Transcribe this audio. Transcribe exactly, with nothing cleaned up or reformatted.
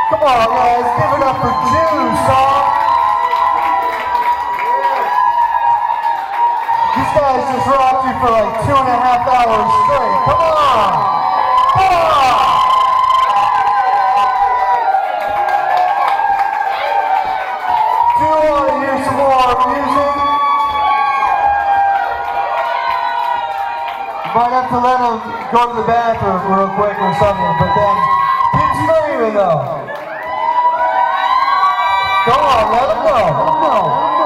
Come on, guys, give it up for Juice, huh? These guys just rocked you for like two and a half hours straight. Come on! Come on! Do you want to hear some more music? You might have to let them go to the bathroom real quick or something, but then keep screaming though. Come on, let them go. Let them go.